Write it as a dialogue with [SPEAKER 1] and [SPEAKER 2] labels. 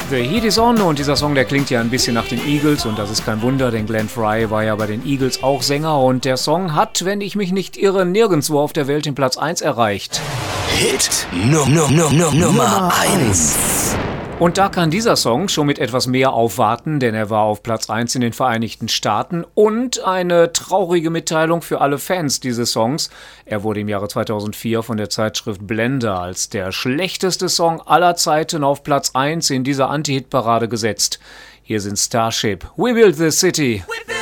[SPEAKER 1] The Heat is On und dieser Song, der klingt ja ein bisschen nach den Eagles und das ist kein Wunder, denn Glenn Frey war ja bei den Eagles auch Sänger und der Song hat, wenn ich mich nicht irre, nirgendwo auf der Welt den Platz 1 erreicht.
[SPEAKER 2] Hit Nummer 1.
[SPEAKER 1] Und da kann dieser Song schon mit etwas mehr aufwarten, denn er war auf Platz 1 in den Vereinigten Staaten und eine traurige Mitteilung für alle Fans dieses Songs. Er wurde im Jahre 2004 von der Zeitschrift Blender als der schlechteste Song aller Zeiten auf Platz 1 in dieser Anti-Hit-Parade gesetzt. Hier sind Starship, We Build This City.